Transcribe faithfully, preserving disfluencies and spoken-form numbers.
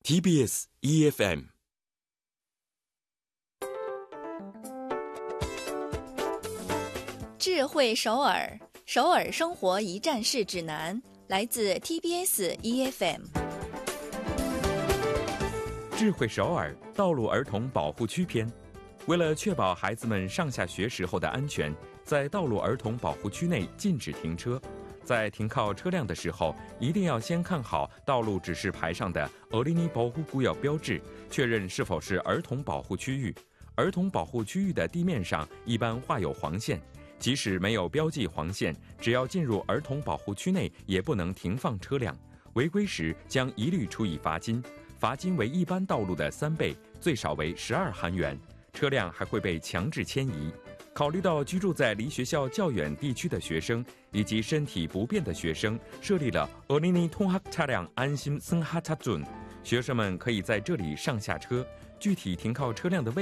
T B S E F M。 智慧首尔，首尔生活一站式指南，来自 T B S E F M。 智慧首尔道路儿童保护区篇，为了确保孩子们上下学时候的安全，在道路儿童保护区内禁止停车。在停靠车辆的时候，一定要先看好道路指示牌上的어린이保护구역标志，确认是否是儿童保护区域。儿童保护区域的地面上一般画有黄线，即使没有标记黄线，只要进入儿童保护区内，也不能停放车辆。违规时将一律处以罚金，罚金为一般道路的三倍，最少为十二韩元。车辆还会被强制迁移。考虑到居住在离学校较远地区的学生以及身体不便的学生，设立了어린이通학차량安心승하차존，学生们可以在这里上下车。具体停靠车辆的位